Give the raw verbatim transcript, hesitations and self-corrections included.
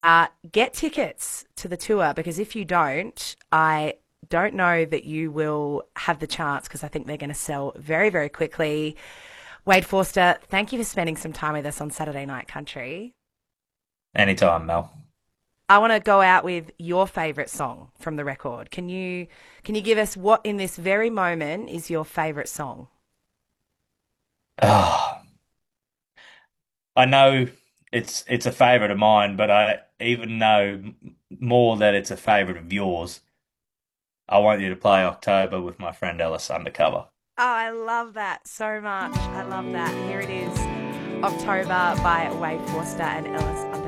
Uh, get tickets to the tour because if you don't, I don't know that you will have the chance because I think they're going to sell very, very quickly. Wade Forster, thank you for spending some time with us on Saturday Night Country. Anytime, Mel. I want to go out with your favourite song from the record. Can you can you give us what in this very moment is your favourite song? Oh, I know it's it's a favorite of mine, but I even know m- more that it's a favorite of yours. I want you to play October with my friend Ellis Undercover. Oh, I love that so much. I love that. Here it is, October by Wade Forster and Ellis